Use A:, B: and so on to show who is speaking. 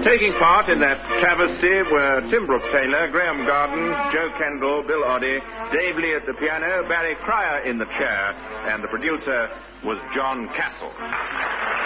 A: Taking part in that travesty were Tim Brooke Taylor, Graham Garden, Joe Kendall, Bill Oddie, Dave Lee at the piano, Barry Cryer in the chair, and the producer was John Castle.